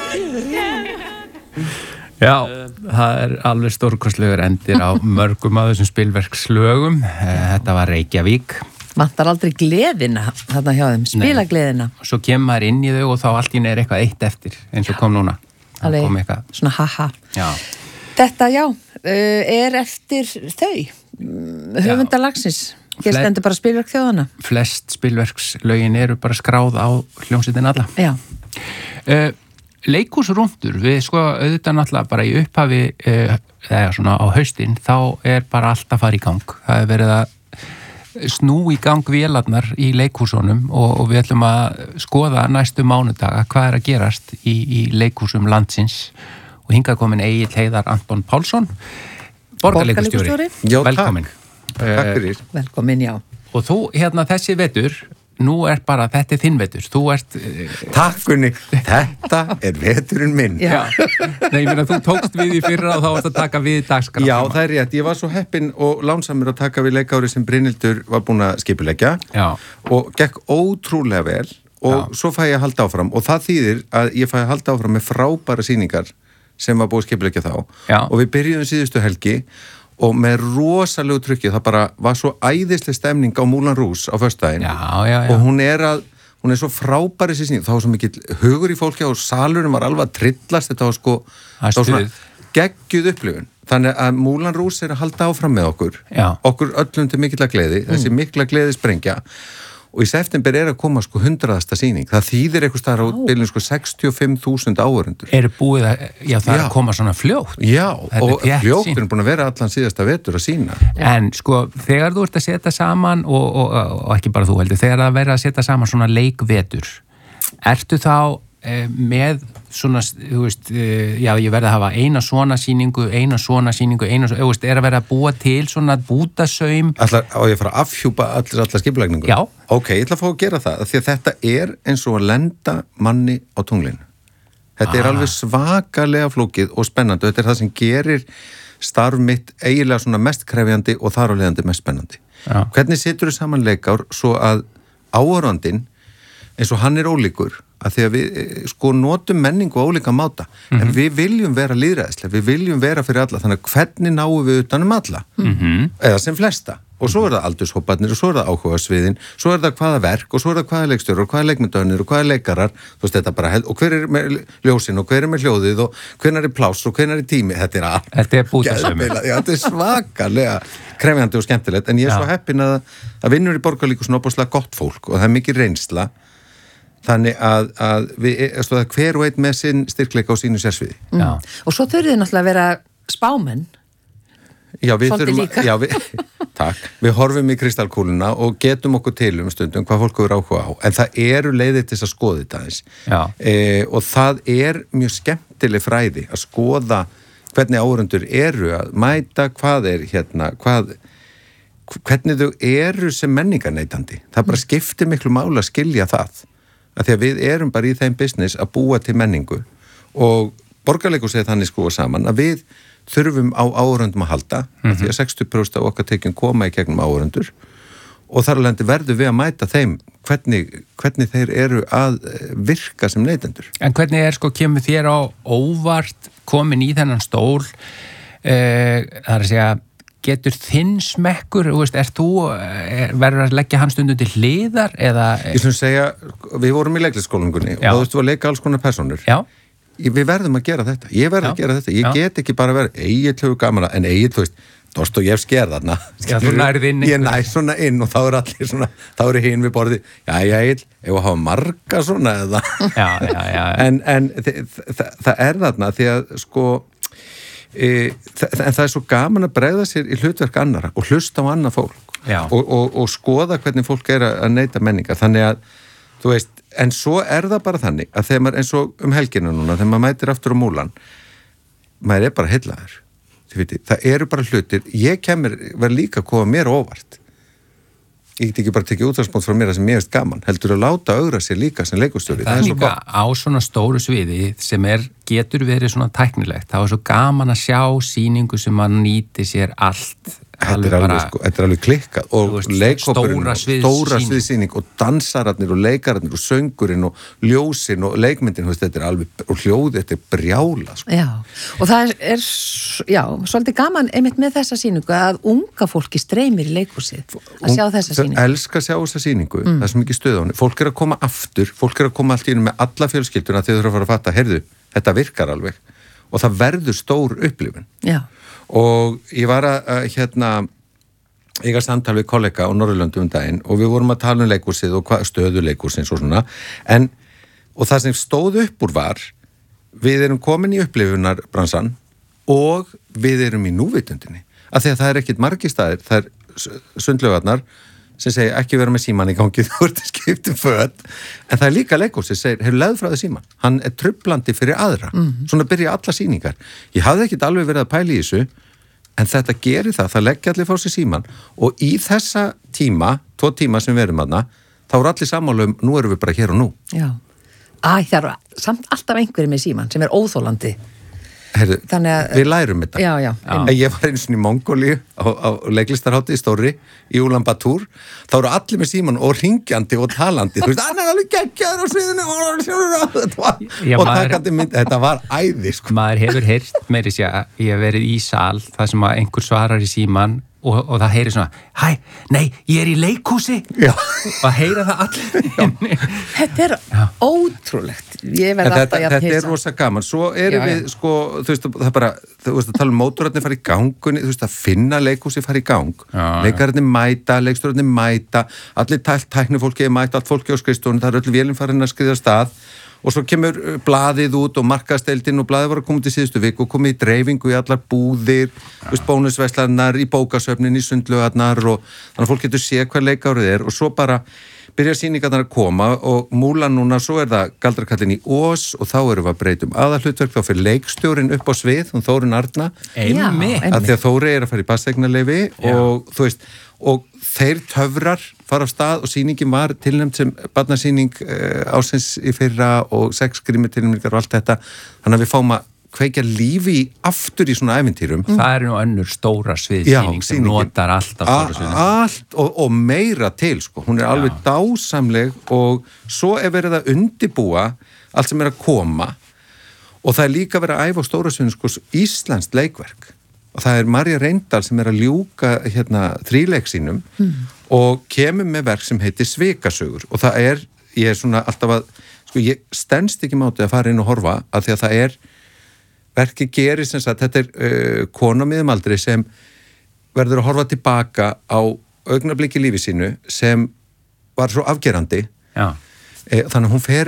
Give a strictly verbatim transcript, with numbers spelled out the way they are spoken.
Já, það er alveg stórkostlegur endir á mörgum af þessum spilverkslögum. Þetta var Reykjavík. Vantar aldrei gleðina þarna hjá þeim, spila gleðina. Svo kemur maður inn í þau og þá allt í einu er eitthvað eitt eftir, eins og kom núna. Alveg, kom eitthvað. Svona haha. Já. Þetta, já, er eftir þau, höfundalagsins. Hér stendur bara spilverk þjóðana. Flest spilverkslögin eru bara skráð á hljómsveitin alla. Já. Uh, Leikhúsrúndur, við sko auðvitað náttúrulega bara í upphafi uh, eða svona á haustin, þá er bara allt að fara í gang. Það er verið að snú í gang vélarnar í leikhúsunum og, og við ætlum að skoða næstu mánudaga hvað er að gerast í, í leikhúsum landsins og hingað komin Egill Heiðar Anton Pálsson, borgarleikhússtjóri. Já, velkomin. Takk. Takk fyrir. Velkomin, já. Og þú, hérna þessi vetur, nú er bara, þetta er þinn vetur, þú ert... Takk Gunni, þetta er veturinn minn. Já, nei, ég meina, þú tókst við í fyrra og þá varst að taka við dagskrá. Já, það er rétt, ég var svo heppinn og lánsamur að taka við leikári sem Brynhildur var búin að skipuleggja og gekk ótrúlega vel og Já. Svo fæ ég að halda áfram og það þýðir að ég fæ að halda áfram með frábæra sýningar sem var búið að skipuleggja þá Já. Og við byrjuðum síðustu helgi og með rosalegu trykki, það bara var svo æðisleg stemning á Moulin Rouge á föstudaginn og hún er að, hún er svo frábæri þessi sýning, þá var svo mikill hugur í fólki og salurinn var alveg að trillast, þetta var sko, það var svona geggjuð upplifun, þannig að Moulin Rouge er að halda áfram með okkur, Já. Okkur öllum til mikilla gleði, mm. þessi mikla gleði sprengja og í september er að koma sko hundraðasta sýning, það þýðir eitthvað staðar á bylun sko sextíu og fimm þúsund áhorfendur. Er búið að, já það er að koma svona fljótt. Já, og fljótturinn er búin að vera allan síðasta vetur að sýna. En sko, þegar þú ert að setja saman, og, og, og ekki bara þú heldur, þegar það verður að setja saman svona leikvetur, ertu þá eh, með svona, þú veist, eh, já ég verði að hafa eina svona sýningu, eina svona sýningu, eina svona, þú veist, er að vera að búa til svona bútasaum. Ætlar, á ég að fara að afhjúpa allir, allar skipulagningu? Já. Ok, ég ætla að fá að gera það, því að þetta er eins og að lenda manni á tunglinu. Þetta ah. er alveg svakalega flókið og spennandi, þetta er það sem gerir starf mitt eiginlega svona mest krefjandi og þar á leiðandi mest spennandi. Já. Hvernig situr þú saman leikár svo að áhorfandinn, eins og hann er ólíkur, að því að við sko notum menningu ólíka máta, mm-hmm. en við viljum vera lýðræðislega, við viljum vera fyrir alla, þannig að hvernig náum við utan um alla, mm-hmm. eða sem flesta, og svo er það aldurshóparnir, og svo er það áhugasviðin, svo er það hvaða verk, og svo er það hvaða leikstjórar, og hvaða leikmyndaðinir, og hvaða leikarar, þú veist þetta bara, og hver er með ljósin, og hver er með hljóðið, og hvenær er pláss, og hvenær er tími, þetta er allt. Þetta er bútasömi. Já, þetta er svakalega krefjandi og skemmtilegt, en ég er Já. Svo heppin að, að vinnur í Borgarleikhúsinu opaslega gott fólk, og það er mikið reynsla. Þannig að, að við, að hver og einn með sinn styrkleika á sínu sérsviði. Mm. Og svo þurfið náttúrulega að vera spámenn. Já, við þurfum að, já, við, takk, við horfum í kristalkúluna og getum okkur til um stundum hvað fólk eru áhuga á. En það eru leiðir til að skoða þetta aðeins. E, og það er mjög skemmtileg fræði að skoða hvernig áhorfendur eru að mæta, hvað er hérna, hvað, hvernig þau eru sem menningarneitandi. Það bara skiptir miklu máli að skilja það. Að því að við erum bara í þeim business að búa til menningu og Borgarleikhús er þannig skoða saman að við þurfum á áhorfendum að halda mm-hmm. því að sextíu prósent af okkar tekjum koma í gegnum áhorfendur og þar alveg verður við að mæta þeim hvernig, hvernig þeir eru að virka sem neytendur. En hvernig er sko, kemur þér á óvart komin í þennan stól eh, það er að segja getur þinn smekkur, veist, er þú, er, verður að leggja hann stundum til hliðar eða... Ég svona segja, við vorum í leiklisskólangunni og þú veist, þú að leika alls konar personur. Já. Við verðum að gera þetta, ég verð Já. Að gera þetta, ég Já. Get ekki bara verið, Egill hefur gaman að, en Egill, þú veist, Dostojevskí er þarna. Já, þú nærið inn. Ég nær svona inn og þá er allir svona, þá er hinn við borðið, já, Egill, ef að hafa marga svona eða... Já, já, já. En, en það er þarna því að, sko, E, en það er svo gaman að bregða sér í hlutverk annara og hlusta á annað fólk og, og, og skoða hvernig fólk er að neyta menningar, þannig að þú veist, en svo er það bara þannig að þegar maður eins og um helgina núna þegar maður mætir aftur á Múlan maður er bara heillaður, þið veitir það eru bara hlutir, ég kemur verð líka að koma mér óvart ég get ekki bara tekið útvarspunkt frá mér að sem mér veist gaman, heldur að láta augra sér líka sem leikustjóri. Það, það er líka á svona stóru sviði sem er, getur verið svona tæknilegt, það er svo gaman að sjá sýningu sem mann nýti sér allt Þetta er alveg, sko, þetta er alveg klikkað og leikhópurinn, stóra sviðsýning og dansararnir og leikararnir og söngurinn og ljósin og leikmyndin, þetta er alveg, og hljóð, þetta er brjála, sko. Já, og það er, já, svolítið gaman einmitt með þessa sýningu að unga fólki streymir í leikhúsið að sjá þessa sýningu. Það elska að sjá þessa sýningu, mm. það er svo mikið stuð á henni. Fólk er að koma aftur, fólk er að koma allt í henni með alla fjölskylduna þegar þau þurfa að fara að fatta, heyrðu, þetta virkar alveg og það verður stór upplifun. Já. Og ég var að, hérna, ég var samtal við kollega á Norðurlöndu um daginn og við vorum að tala um leikhúsið og stöðu leikhúsins og svona, en, og það sem stóð upp úr var, við erum komin í upplifunarbransan og við erum í núvitundinni, af því að það er ekkit margir staðir, það er sundlaugarnar sem segir ekki vera með síman í gangi, þú ert að skipta um föt, en það er líka leikhús sem segir, hefur leið frá þau síman, hann er trublandi fyrir aðra, mm-hmm. svona byrja alla sýningar. Ég hafði ekkit alveg verið að pæla í þessu, en þetta gerir það, það leggja allir frá sér síman og í þessa tíma, tvo tíma sem við erum aðna, þá er allir sammála um, nú erum við bara hér og nú. Já, æ, það er samt alltaf einhverjum með síman sem er óþólandi. Herðu, að, við lærum þetta. Já, já. já. Ég var eins og í Mongóliu á, á leiklistarhátti í Stórri í Ulan Bator, þá eru allir með síman og ringjandi og talandi, þú veist, hann er alveg geggjaður á sviðinu og takandi mynd, þetta var æði, sko. Maður hefur heyrt meiri sér að ég hef verið í sal, það sem að einhver svarar í síman og, og það heyri svona, hæ, nei, ég er í leikhúsi já. og að heyra það allir. Þetta er já. ótrúlegt. Ég verð alltaf að þetta er rosa gaman, svo erum já, við, já. sko, þú veist, það er bara, þú veist, að tala um mótorarnir fara í gangunni, þú veist, að finna leikhúsi fara í gang, leikararnir mæta, leikstjórarnir mæta, allir tæknifólki er mæta, allt fólki á skrifstofunni, það er öll vélinn farin að skriða stað og svo kemur blaðið út og markaðsteildin og blaðið var að koma til síðustu viku og komið í dreifingu í allar búðir, þú veist, bónusverslannar, í bókasöfnin, í sundlaugarnar og þannig að fólk getur séð hvað leikárið er og svo bara byrja sýningarnar að koma og múlan núna, svo er það Galdrakallin í Ós og þá erum við að breytum aðalhlutverk, þá fyrir leikstjórin upp á svið, hún Þórunn Arna, að því að Þóri er að fara í bassegnarleyfi og þú veist, og þeir töfrar fara á stað og sýningin var tilnæmt sem barnasýning uh, ásins í fyrra og sex grímutilnæmingar og allt þetta, þannig að við fáum að kveikja lífi aftur í svona ævintýrum. Mm. Það er nú önnur stóra sviðsýning sem notar alltaf stóra sviðsýning. Allt og, og meira til, sko. Hún er Já. alveg dásamleg og svo er verið að undibúa allt sem er að koma og það er líka verið að æfa á stóra sviðsýning, sko, íslenskt leikverk. Og það er Marja Reyndal sem er að ljúka hérna þríleik sínum mm. og kemur með verk sem heitir Svikasögur og það er, ég er svona alltaf að, sko, ég stendst ekki mátið að fara inn og horfa af því að það er verkið gerir sem sagt, þetta er uh, kona miðumaldri sem verður að horfa tilbaka á augnabliki lífi sínu sem var svo afgerandi Já. E, þannig að hún fer